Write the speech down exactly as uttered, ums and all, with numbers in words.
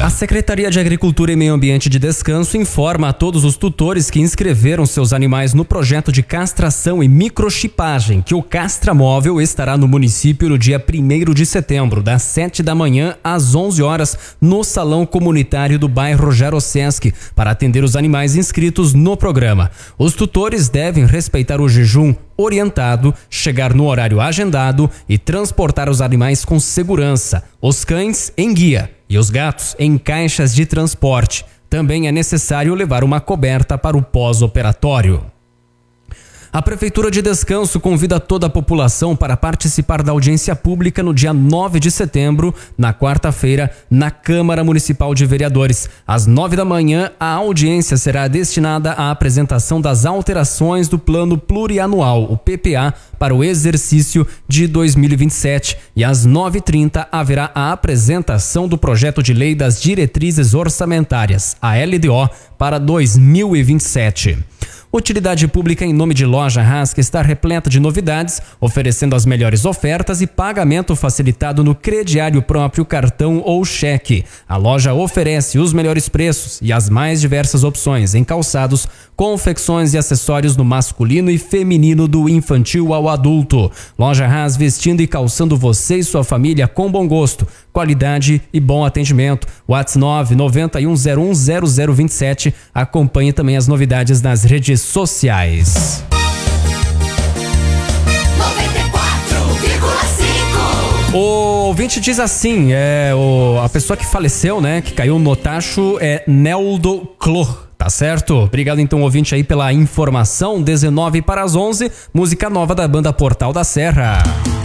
A Secretaria de Agricultura e Meio Ambiente de Descanso informa a todos os tutores que inscreveram seus animais no projeto de castração e microchipagem que o Castramóvel estará no município no dia primeiro de setembro, das sete da manhã às onze horas, no Salão Comunitário do bairro Jarosesc, para atender os animais inscritos no programa. Os tutores devem respeitar o jejum orientado, chegar no horário agendado e transportar os animais com segurança, os cães em guia e os gatos em caixas de transporte. Também é necessário levar uma coberta para o pós-operatório. A Prefeitura de Descanso convida toda a população para participar da audiência pública no dia nove de setembro, na quarta-feira, na Câmara Municipal de Vereadores. Às nove da manhã, a audiência será destinada à apresentação das alterações do Plano Plurianual, o P P A, para o exercício de dois mil e vinte e sete. E às nove e trinta haverá a apresentação do projeto de lei das diretrizes orçamentárias, a L D O, para dois mil e vinte e sete. Utilidade Pública em nome de Loja Rasca está repleta de novidades, oferecendo as melhores ofertas e pagamento facilitado no crediário próprio, cartão ou cheque. A loja oferece os melhores preços e as mais diversas opções em calçados, confecções e acessórios no masculino e feminino, do infantil ao adulto. Loja Ras, vestindo e calçando você e sua família com bom gosto, qualidade e bom atendimento. WhatsApp nove nove um zero um zero zero dois sete. Acompanhe também as novidades nas redes sociais. noventa e quatro vírgula cinco. O ouvinte diz assim, é o, a pessoa que faleceu, né, que caiu no tacho, é Neldo Clor. Tá certo? Obrigado então, ouvinte, aí pela informação. dezenove para as onze, música nova da banda Portal da Serra.